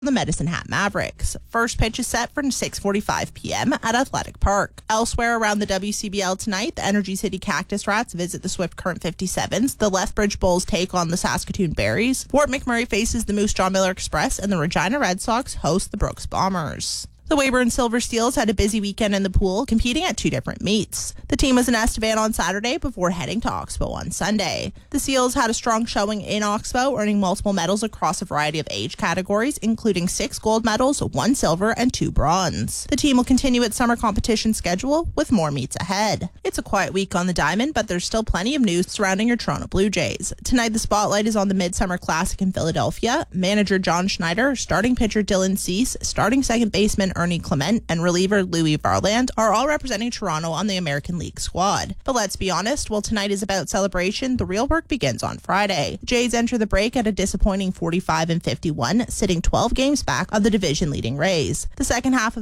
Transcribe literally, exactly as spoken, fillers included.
The Medicine Hat Mavericks. First pitch is set for six forty-five p.m. at Athletic Park. Elsewhere around the W C B L tonight, the Energy City Cactus Rats visit the Swift Current fifty-sevens. The Lethbridge Bulls take on the Saskatoon Berries. Fort McMurray faces the Moose Jaw Miller Express, and the Regina Red Sox host the Brooks Bombers. The Weyburn Silver Steels had a busy weekend in the pool, competing at two different meets. The team was in Estevan on Saturday before heading to Oxbow on Sunday. The Seals had a strong showing in Oxbow, earning multiple medals across a variety of age categories, including six gold medals, one silver, and two bronze. The team will continue its summer competition schedule with more meets ahead. It's a quiet week on the diamond, but there's still plenty of news surrounding your Toronto Blue Jays. Tonight, the spotlight is on the Midsummer Classic in Philadelphia. Manager John Schneider, starting pitcher Dylan Cease, starting second baseman Ernie Clement, and reliever Louis Varland are all representing Toronto on the American League squad. But let's be honest, while tonight is about celebration, the real work begins on Friday. Jays enter the break at a disappointing forty-five and fifty-one, sitting twelve games back of the division-leading Rays. The second half of